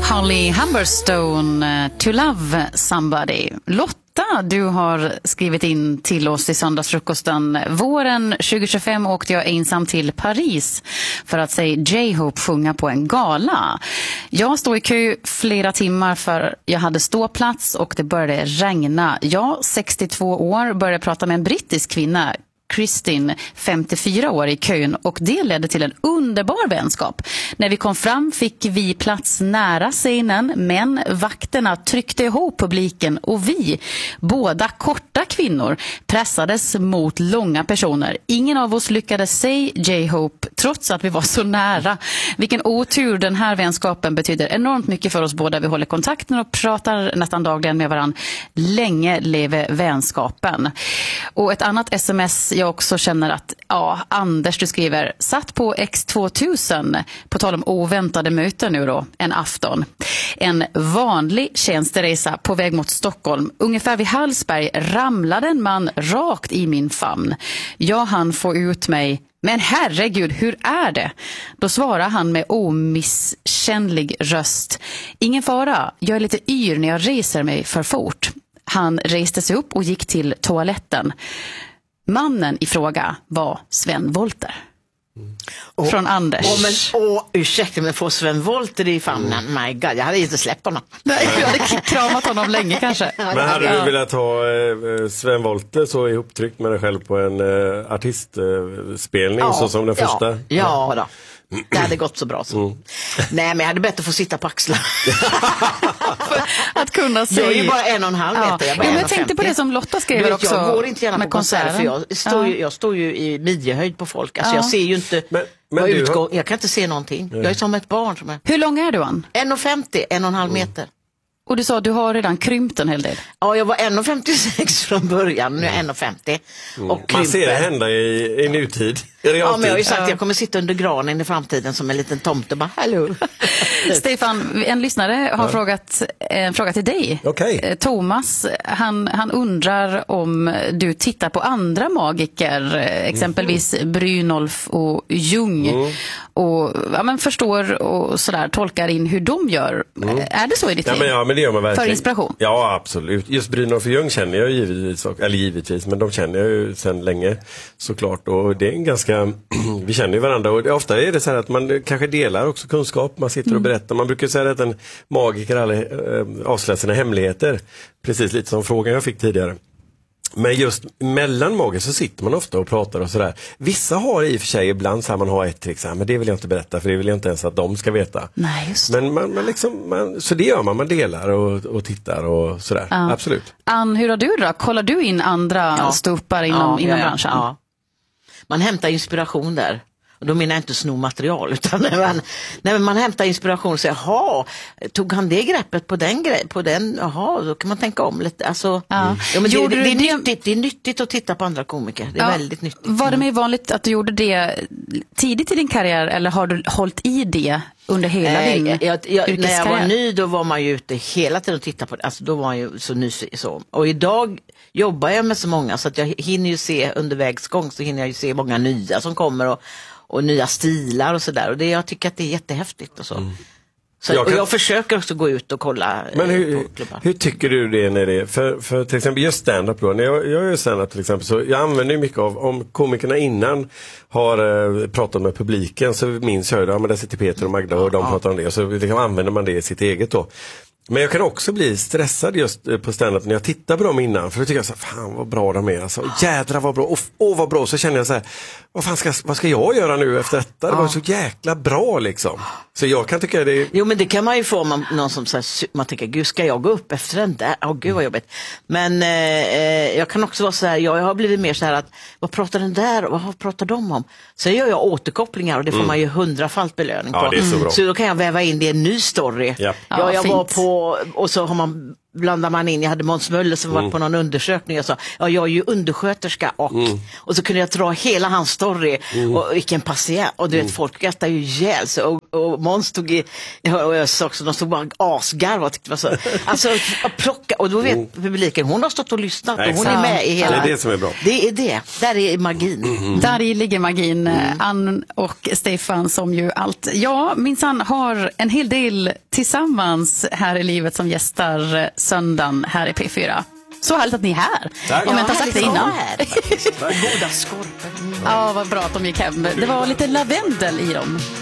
Holly Humberstone, To Love Somebody. Lotta, du har skrivit in till oss i söndagsfrukosten. Våren 2025 åkte jag ensam till Paris för att se J-Hope sjunga på en gala. Jag stod i kö flera timmar för jag hade ståplats och det började regna. Jag, 62 år, började prata med en brittisk kvinna, Kristin, 54 år, i kön, och det ledde till en underbar vänskap. När vi kom fram fick vi plats nära scenen, men vakterna tryckte ihop publiken och vi, båda korta kvinnor, pressades mot långa personer. Ingen av oss lyckades se J-Hope trots att vi var så nära. Vilken otur, den här vänskapen betyder enormt mycket för oss båda. Vi håller kontakten och pratar nästan dagligen med varandra. Länge leve vänskapen. Och ett annat sms jag också känner att, Anders, du skriver, satt på X2000, på tal om oväntade möten nu då, en afton. En vanlig tjänsteresa på väg mot Stockholm. Ungefär vid Hallsberg ramlade en man rakt i min famn. Jag hann få ut mig: men herregud, hur är det? Då svarar han med omisskännlig röst: ingen fara, jag är lite yr när jag reser mig för fort. Han reste sig upp och gick till toaletten. Mannen i fråga var Sven Wollter. Från Anders. Ursäkta, men får Sven Wollter i famnen? My God, jag hade inte släppt honom. Nej, jag hade kramat honom länge kanske. Men hade du velat ha Sven Wollter så ihoptryckt med dig själv på en artistspelning så som den första? Ja då. Det hade gått så bra så. Nej, men jag hade bättre få sitta på axlar. Att kunna se. Jag är ju bara 1,5 meter. Jag tänkte på det som Lotta skriver också. Jag går inte gärna på konserter, för jag står ju i midjehöjd på folk. Alltså jag ser ju inte. Jag kan inte se någonting. Jag är som ett barn som är. Hur lång är du, Ann? 1,50, 1,5 meter. Och du sa att du har redan krympt en hel del. Ja, jag var 1,56 från början, nu är 1,50. Och man ser det hända i nutid. Ja, men jag har ju sagt att jag kommer sitta under granen i framtiden som en liten tomte. Bara, hallå. Stefan, en lyssnare har en fråga till dig. Okay. Thomas, han undrar om du tittar på andra magiker, exempelvis Brynolf och Jung, och förstår och sådär, tolkar in hur de gör. Är det så i ditt liv? Ja, men det gör man verkligen. För inspiration? Ja, absolut. Just Brynolf och Jung känner jag givetvis, men de känner jag ju sedan länge såklart, och det är en ganska vi känner ju varandra, och ofta är det så här att man kanske delar också kunskap, man sitter och berättar. Man brukar säga att en magiker aldrig avslöjar sina hemligheter, precis lite som frågan jag fick tidigare. Men just mellan magiker så sitter man ofta och pratar och sådär. Vissa har i och för sig ibland så här, man har ett trick så här, men det vill jag inte berätta, för det vill jag inte ens att de ska veta. Nej, just. Men så det gör man delar och tittar och sådär, absolut. Ann, hur har du då? Kollar du in andra ståuppare inom branschen? Ja. Man hämtar inspiration där. Och då menar jag inte sno material, utan när man hämtar inspiration och säger, jaha, tog han det greppet på den, jaha, då kan man tänka om lite. Alltså, men det är nyttigt att titta på andra komiker. Det är väldigt nyttigt. Var det mer vanligt att du gjorde det tidigt i din karriär, eller har du hållit i det under hela din yrkeskarriär? När jag var ny, då var man ju ute hela tiden och tittade på det. Alltså, då var man ju så nyfiken så. Och idag jobbar jag med så många, så att jag hinner ju se under vägsgång, så hinner jag ju se många nya som kommer och nya stilar och sådär. Och jag tycker att det är jättehäftigt och så. Jag försöker också gå ut och kolla. Men hur tycker du det när det är? För till exempel just stand-up då. När jag gör stand-up till exempel, så jag använder mycket av, om komikerna innan har pratat med publiken, så minns jag men där sitter Peter och Magda och de pratar om det. Och så liksom använder man det i sitt eget då. Men jag kan också bli stressad just på stand-up när jag tittar på dem innan. För då tycker jag så här, fan vad bra de är. Alltså, jädra vad bra. Vad bra. Så känner jag så här, vad ska jag göra nu efter detta? Det var så jäkla bra liksom. Så jag kan tycka det. Jo, men det kan man ju få om någon som så här, man tänker, gud, ska jag gå upp efter den där? Gud vad jobbigt. Men jag kan också vara så här, jag har blivit mer så här att, vad pratar den där och vad pratar de om? Så gör jag återkopplingar, och det får man ju 100-falt belöning på. Ja, det är så bra. Så då kan jag väva in det i en ny story. Ja. Jag var på, och så har man blandar man in, jag hade Måns Möller som var på någon undersökning och sa, jag är ju undersköterska och så kunde jag dra hela hans story och vilken patient, och du vet, folk skrattar ju ihjäl sig, och och Måns stod i, och jag sa också, de stod bara asgarv och tyckte det var så, alltså att plocka, och då vet publiken, hon har stått och lyssnat och hon är med i hela. Det är det som är bra. Det är det, där är magin. Där ligger magin, Ann och Stefan som ju minsann har en hel del tillsammans här i livet som gästar söndagen här i P4. Så härligt att ni är här. Tack. Om jag inte har sagt det innan. Goda skorpor. Ja, vad bra att de gick hem. Det var lite lavendel i dem.